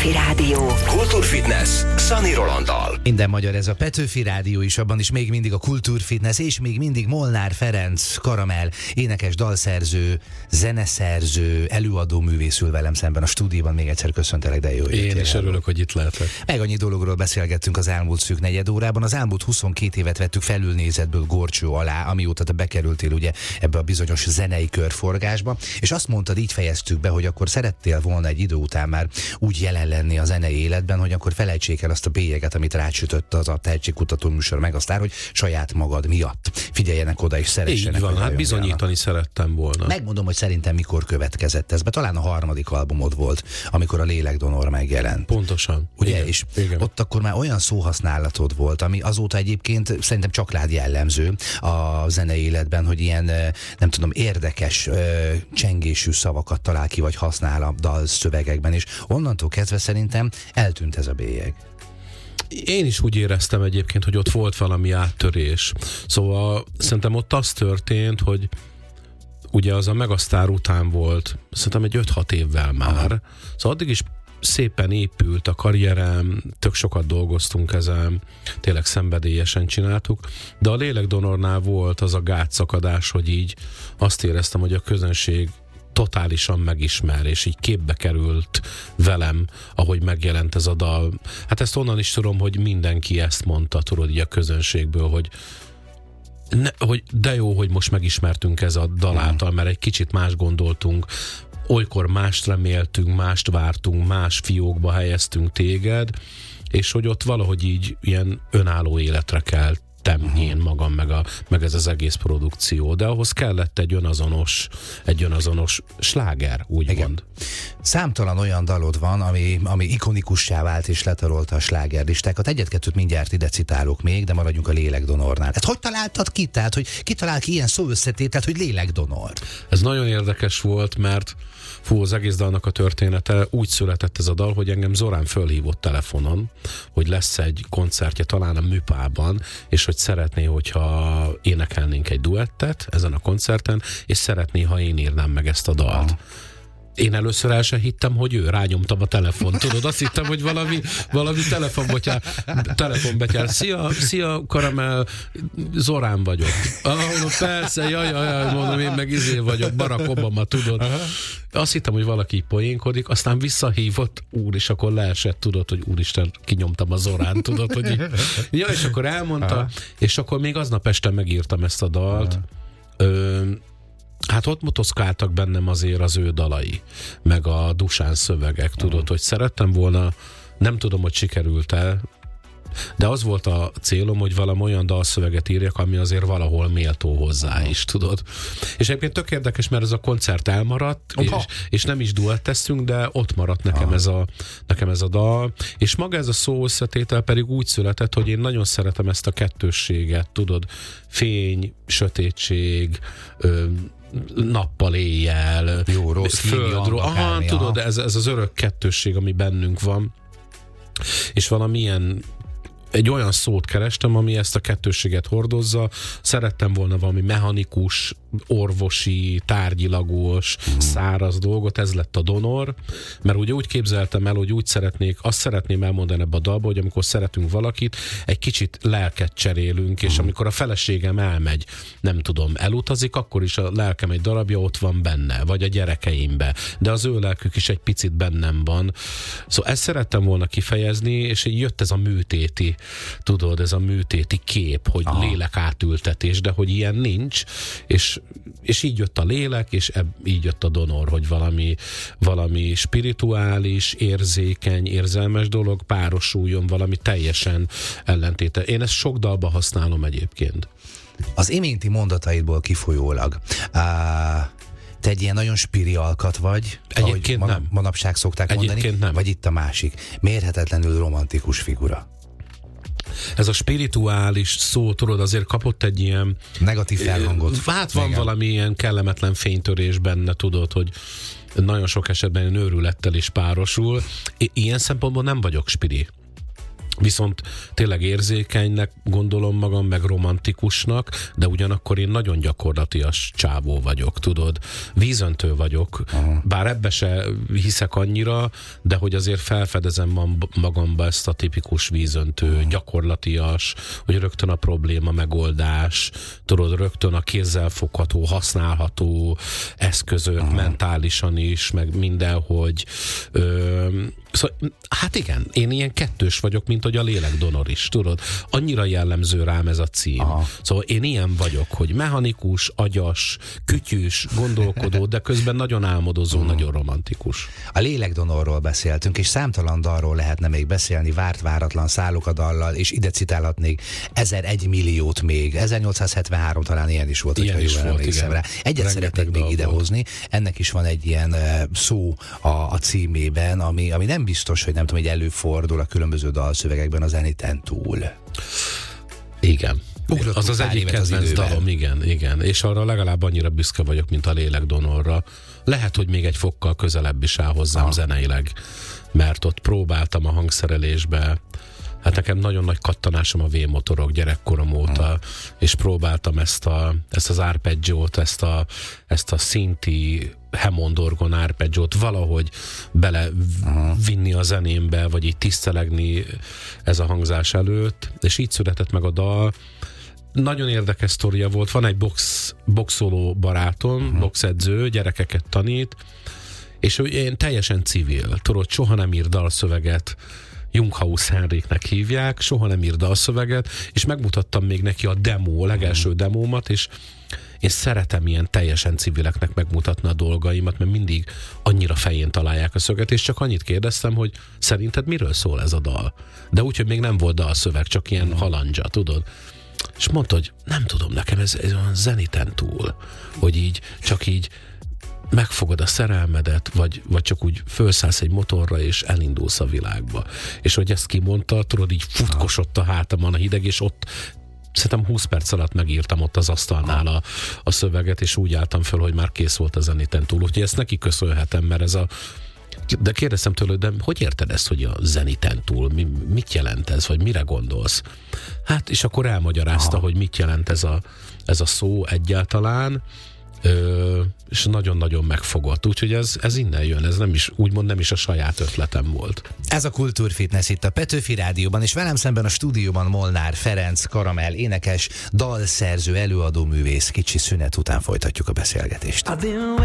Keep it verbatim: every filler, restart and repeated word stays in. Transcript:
Petőfi Rádió. Kultúrfitness Szani Rolanddal. Minden magyar ez a Petőfi Rádió is, abban is még mindig a Kultúrfitness, és még mindig Molnár Ferenc Karamell, énekes, dalszerző, zeneszerző, előadó művész ül velem szemben a stúdióban. Még egyszer köszöntelek, de jó. Én is örülök, hogy itt lehetek. Meg annyi dologról beszélgettünk az elmúlt szűk negyed órában. Az elmúlt huszonkét évet vettük felülnézetből górcső alá, amióta te bekerültél ugye ebbe a bizonyos zenei körforgásba, és azt mondtad, így fejeztük be, hogy akkor szerettél volna egy idő után már úgy jelen lenni a zenei életben, hogy akkor felejtsék el azt a bélyeget, amit rácsütött az a tehetségkutató műsor Megasztár, hogy saját magad miatt figyeljenek oda és szeressenek. Így van, hát bizonyítani szerettem volna. Megmondom, hogy szerintem mikor következett ez be. Talán a harmadik albumod volt, amikor a Lélekdonor megjelent. Pontosan. Ugye? Igen, és igen. Ott akkor már olyan szóhasználatod volt, ami azóta egyébként szerintem csak rád jellemző a zenei életben, hogy ilyen, nem tudom, érdekes csengésű szavakat talál ki, vagy használ a dalszövegekben, és onnantól kezdve szerintem eltűnt ez a bélyeg. Én is úgy éreztem egyébként, hogy ott volt valami áttörés. Szóval szerintem ott az történt, hogy ugye az a Megasztár után volt, szerintem egy öt-hat évvel már. Aha. Szóval addig is szépen épült a karrierem, tök sokat dolgoztunk ezen, tényleg szenvedélyesen csináltuk, de a Lélekdonornál volt az a gátszakadás, hogy így azt éreztem, hogy a közönség totálisan megismer, és így képbe került velem, ahogy megjelent ez a dal. Hát ezt onnan is tudom, hogy mindenki ezt mondta, tudod, így a közönségből, hogy, ne, hogy de jó, hogy most megismertünk ez a dal által, mert egy kicsit más gondoltunk, olykor mást reméltünk, mást vártunk, más fiókba helyeztünk téged, és hogy ott valahogy így ilyen önálló életre kelt Uh-huh. én magam, meg, a, meg ez az egész produkció, de ahhoz kellett egy önazonos, egy önazonos sláger, úgymond. Számtalan olyan dalod van, ami, ami ikonikussá vált és letarolta a slágerlistákat. Egyet-kettőt mindjárt ide citálok még, de maradjunk a Lélekdonornál. Hát hogy találtad ki? Tehát, hogy ki talál ki ilyen szóösszetételt, hogy Lélekdonor? Ez nagyon érdekes volt, mert fú, az egész dalnak a története úgy született ez a dal, hogy engem Zorán fölhívott telefonon, hogy lesz egy koncertje talán a Műpában, és hogy szeretné, hogyha énekelnénk egy duettet ezen a koncerten, és szeretné, ha én írnám meg ezt a dalt. Ah. Én először el sem hittem, hogy ő, rányomtam a telefont, tudod, azt hittem, hogy valami, valami telefonbetyár, telefonbetyár. Szia, szia, Karamell, Zorán vagyok. Ah, mondom, persze, jaj, jaj, jaj, mondom, én meg izé vagyok, Barack Obama, tudod. Aha. Azt hittem, hogy valaki poénkodik, aztán visszahívott, úr, és akkor leesett, tudod, hogy úristen, kinyomtam a Zorán, tudod, hogy így. Ja, és akkor elmondta, aha. És akkor még aznap este megírtam ezt a dalt. Ö, Hát ott motoszkáltak bennem azért az ő dalai, meg a Dusán szövegek, tudod, uh-huh. hogy szerettem volna, nem tudom, hogy sikerült-e, de az volt a célom, hogy valami olyan dalszöveget írjak, ami azért valahol méltó hozzá is, tudod. És egyébként tök érdekes, mert ez a koncert elmaradt, és, és nem is duetteztünk, de ott maradt nekem ez, a, nekem ez a dal, és maga ez a szó összetétel pedig úgy született, hogy én nagyon szeretem ezt a kettősséget, tudod, fény, sötétség, ö, nappal, éjjel, jó, rossz, földről. Aha, tudod, ez, ez az örök kettősség, ami bennünk van. És valamilyen egy olyan szót kerestem, ami ezt a kettősséget hordozza. Szerettem volna valami mechanikus, orvosi, tárgyilagos, mm. száraz dolgot, ez lett a donor, mert ugye úgy képzeltem el, hogy úgy szeretnék, azt szeretném elmondani ebbe a dalba, hogy amikor szeretünk valakit, egy kicsit lelket cserélünk, mm. és amikor a feleségem elmegy, nem tudom, elutazik, akkor is a lelkem egy darabja ott van benne, vagy a gyerekeimbe, de az ő lelkük is egy picit bennem van. Szóval ezt szerettem volna kifejezni, és így jött ez a műtéti, tudod, ez a műtéti kép, hogy aha. lélek átültetés, de hogy ilyen nincs, és és így jött a lélek, és ebb, így jött a donor, hogy valami, valami spirituális, érzékeny, érzelmes dolog párosuljon valami teljesen ellentéte. Én ezt sok dalba használom egyébként. Az iménti mondataidból kifolyólag, á, te egy ilyen nagyon spiri alkat vagy, egyébként ahogy nem. manapság szokták egyébként mondani, nem. Vagy itt a másik, mérhetetlenül romantikus figura. Ez a spirituális szó, tudod, azért kapott egy ilyen negatív felhangot. Hát van igen. valami ilyen kellemetlen fénytörés benne, tudod, hogy nagyon sok esetben őrülettel is párosul. I- ilyen szempontból nem vagyok spiri. Viszont tényleg érzékenynek gondolom magam, meg romantikusnak, de ugyanakkor én nagyon gyakorlatias csávó vagyok, tudod. Vízöntő vagyok, aha. Bár ebbe se hiszek annyira, de hogy azért felfedezem magamba ezt a tipikus vízöntő, aha. gyakorlatias, hogy rögtön a probléma megoldás, tudod, rögtön a kézzelfogható, használható eszközök, aha. mentálisan is, meg mindenhogy. Ö, Szóval, hát igen, én ilyen kettős vagyok, mint hogy a lélekdonor is, tudod? Annyira jellemző rám ez a cím. Aha. Szóval én ilyen vagyok, hogy mechanikus, agyas, kütyűs, gondolkodó, de közben nagyon álmodozó, uh-huh. nagyon romantikus. A lélekdonorról beszéltünk, és számtalan dalról lehetne még beszélni, várt váratlan szállok a dallal, és ide citálhatnék ezer-egy milliót még. ezernyolcszázhetvenhárom talán ilyen is volt, ilyen hogyha jól emlékszem rá. Egyet szeretnék még idehozni. Ennek is van egy ilyen uh, szó a, a címében, ami, ami nem biztos, hogy nem tudom, hogy előfordul a különböző dalszövegekben a zeniten túl. Igen. Ugrott az az egyik kedvenc dalom, igen, igen. És arra legalább annyira büszke vagyok, mint a lélekdonorra. Lehet, hogy még egy fokkal közelebb is áll hozzám ha. zeneileg, mert ott próbáltam a hangszerelésbe. Hát nekem nagyon nagy kattanásom a V-motorok gyerekkorom óta, hmm. és próbáltam ezt, a, ezt az arpeggiót, ezt a, ezt a szinti Hammond orgon arpeggiót valahogy belevinni a zenémbe, vagy így tisztelegni ez a hangzás előtt, és így született meg a dal. Nagyon érdekes sztoria volt, van egy box, boxoló barátom, uh-huh. boxedző, gyerekeket tanít, és ő én teljesen civil, tudod, soha nem ír dalszöveget, Junghaus Henriknek hívják, soha nem ír dalszöveget, és megmutattam még neki a demo, a legelső uh-huh. demómat, és én szeretem ilyen teljesen civileknek megmutatni a dolgaimat, mert mindig annyira fején találják a szöget, és csak annyit kérdeztem, hogy szerinted miről szól ez a dal? De úgy, hogy még nem volt dalszöveg, csak ilyen halandzsa, tudod? És mondta, hogy nem tudom, nekem ez, ez olyan zeniten túl, hogy így, csak így megfogod a szerelmedet, vagy, vagy csak úgy felszállsz egy motorra, és elindulsz a világba. És hogy ezt kimondta, tudod, így futkosott a hátamon a hideg, és ott szerintem húsz perc alatt megírtam ott az asztalnál a, a szöveget, és úgy álltam föl, hogy már kész volt a zeniten túl. Úgyhogy ezt neki köszönhetem, mert ez a... De kérdeztem tőle, de hogy érted ezt, hogy a zeniten túl? Mi, mit jelent ez, vagy mire gondolsz? Hát, és akkor elmagyarázta, aha. hogy mit jelent ez a, ez a szó egyáltalán, Ö, és nagyon-nagyon megfogott. Úgyhogy ez, ez innen jön, ez nem is, úgymond nem is a saját ötletem volt. Ez a Kultúrfitness itt a Petőfi Rádióban, és velem szemben a stúdióban Molnár Ferenc, Karamell énekes, dalszerző, előadó művész. Kicsi szünet után folytatjuk a beszélgetést.